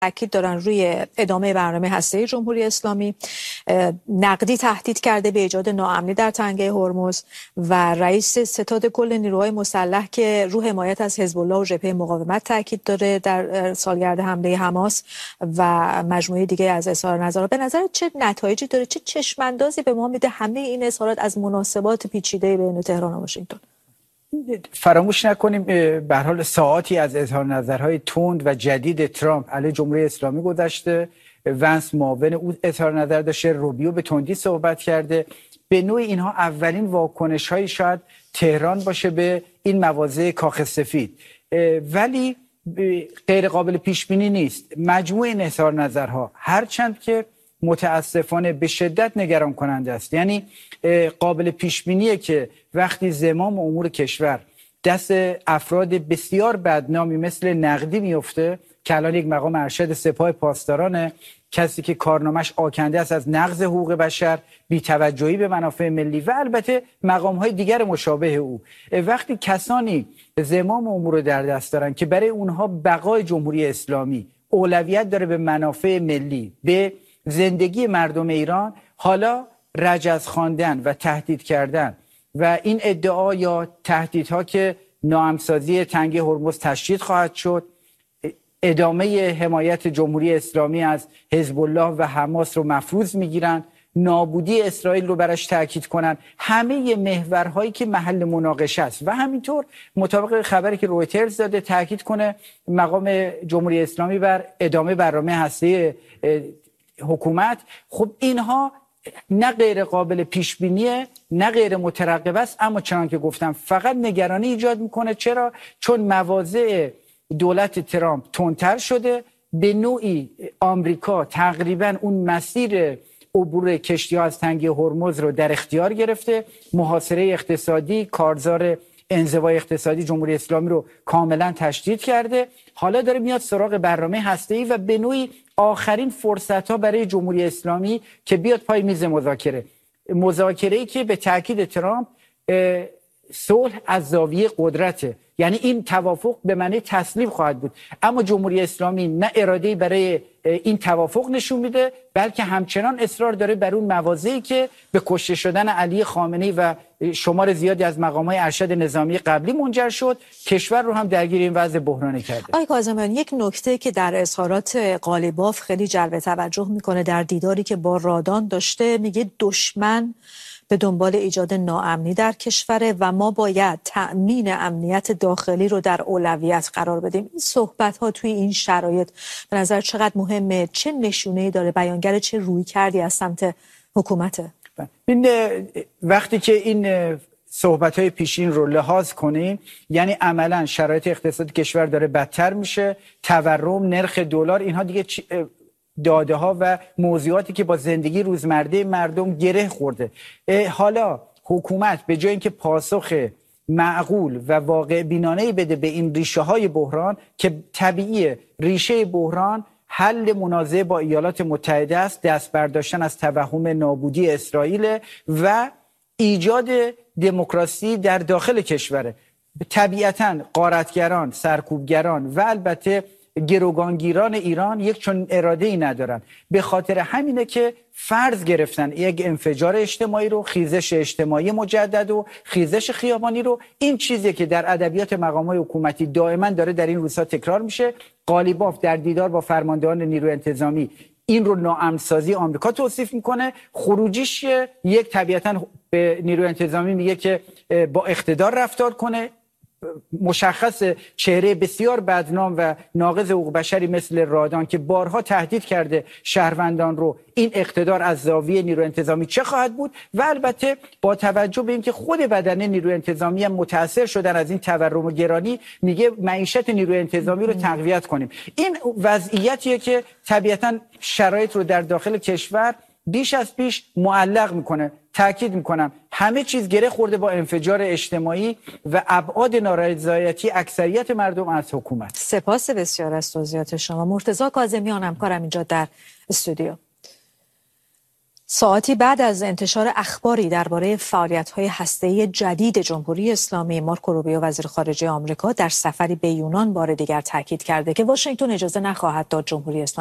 تاکید دارن روی ادامه برنامه هسته‌ای جمهوری اسلامی. نقدی تهدید کرده به ایجاد ناامنی در تنگه هرمز و رئیس ستاد کل نیروهای مسلح که رو حمایت از حزب الله و جبهه مقاومت تاکید داره در سالگرد حمله حماس و مجموعه دیگه از اظهار نظرات. به نظر چه نتایجی داره، چه چشم‌اندازی به ما میده همه این اظهارات از مناسبات پیچیده بین تهران و واشنگتن؟ فراموش نکنیم به هر حال ساعاتی از اظهار نظرهای تند و جدید ترامپ علیه جمهوری اسلامی گذشته. ونس معاون او اظهار نظر داشته، روبیو به تندی صحبت کرده. به نوعی اینها اولین واکنش‌های شاید تهران باشه به این مواضع کاخ سفید، ولی غیر قابل پیش بینی نیست. مجموع این اظهار نظرها هرچند که متاسفانه به شدت نگران کننده است، یعنی قابل پیش بینیه که وقتی زمام امور کشور دست افراد بسیار بدنامی مثل نقدی میفته که الان یک مقام ارشد سپاه پاسدارانه، کسی که کارنامش آکنده است از نقض حقوق بشر، بی‌توجهی به منافع ملی و البته مقام‌های دیگر مشابه او، وقتی کسانی زمام امور رو در دست دارن که برای اونها بقای جمهوری اسلامی اولویت داره به منافع ملی، به زندگی مردم ایران، حالا رجز خواندن و تهدید کردن و این ادعا یا تهدیدها که ناهمسازی تنگه هرمز تشدید خواهد شد، ادامه حمایت جمهوری اسلامی از حزب الله و حماس رو مفروض میگیرن، نابودی اسرائیل رو براش تاکید کنن، همه محورهایی که محل مناقشه است و همینطور مطابق خبری که رویترز داده تاکید کنه مقام جمهوری اسلامی بر ادامه برنامه هسته‌ای حکومت. خب اینها نه غیر قابل پیش بینیه نه غیر مترقب است، اما چنان که گفتم فقط نگرانی ایجاد میکنه. چرا؟ چون مواضع دولت ترامپ تندتر شده، به نوعی آمریکا تقریبا اون مسیر عبور کشتی‌ها از تنگه هرمز رو در اختیار گرفته، محاصره اقتصادی، کارزار انزوای اقتصادی جمهوری اسلامی رو کاملا تشدید کرده. حالا داره میاد سراغ برنامه هسته‌ای و به نوعی آخرین فرصت‌ها برای جمهوری اسلامی که بیاد پای میز مذاکره‌ای که به تاکید ترامپ صلح از زاویه قدرته، یعنی این توافق به معنی تسلیم خواهد بود، اما جمهوری اسلامی نه اراده‌ای برای این توافق نشون میده، بلکه همچنان اصرار داره بر اون مواضعی که به کشته شدن علی خامنه‌ای و شمار زیادی از مقام‌های ارشد نظامی قبلی منجر شد، کشور رو هم درگیر این وضع بحرانی کرده. آقای کاظمیان، یک نکته که در اظهارات قالیباف خیلی جلب توجه میکنه در دیداری که با رادان داشته، میگه دشمن به دنبال ایجاد ناامنی در کشوره و ما باید تأمین امنیت داخلی رو در اولویت قرار بدیم. این صحبت‌ها توی این شرایط به نظر چقدر مهمه؟ چه نشونه‌ای داره؟ بیانگر چه رویکردی از سمت حکومته؟ این وقتی که این صحبت‌های پیشین رو لحاظ کنیم، یعنی عملاً شرایط اقتصادی کشور داره بدتر میشه، تورم، نرخ دلار، اینها دیگه داده ها و موضوعاتی که با زندگی روزمره مردم گره خورده. حالا حکومت به جای اینکه پاسخ معقول و واقع بینانه‌ای بده به این ریشه های بحران که طبیعیه، ریشه بحران حل منازعه با ایالات متحده است، دست برداشتن از توهم نابودی اسرائیل و ایجاد دموکراسی در داخل کشوره. طبیعتاً غارتگران، سرکوبگران و البته گروگانگیران ایران یک چون اراده ای ندارن. به خاطر همینه که فرض گرفتن یک انفجار اجتماعی رو، خیزش اجتماعی مجدد و خیزش خیابانی رو. این چیزی که در ادبیات مقامات حکومتی دائما داره در این روزها تکرار میشه. قالیباف در دیدار با فرماندهان نیروی انتظامی این رو ناامن‌سازی آمریکا توصیف میکنه. خروجیش یک طبیعتاً به نیروی انتظامی میگه که با اقتدار رفتار کنه. مشخص چهره بسیار بدنام و ناقض حقوق بشری مثل رادان که بارها تهدید کرده شهروندان رو، این اقتدار از زاویه نیروی انتظامی چه خواهد بود؟ و البته با توجه به اینکه خود بدنه نیروی انتظامی هم متاثر شدن از این تورم و گرانی، میگه معیشت نیروی انتظامی رو تقویت کنیم. این وضعیتیه که طبیعتاً شرایط رو در داخل کشور بیش از پیش معلق میکنه. تاکید میکنم همه چیز گره خورده با انفجار اجتماعی و ابعاد نارضایتی اکثریت مردم از حکومت. سپاس بسیار از توضیحات شما. مرتضی کاظمیان همکارم اینجا در استودیو. ساعتی بعد از انتشار اخباری درباره فعالیت‌های هسته‌ای جدید جمهوری اسلامی، مارکو روبیو وزیر خارجه آمریکا در سفری به یونان بار دیگر تاکید کرده که واشنگتن اجازه نخواهد داد جمهوری اسلامی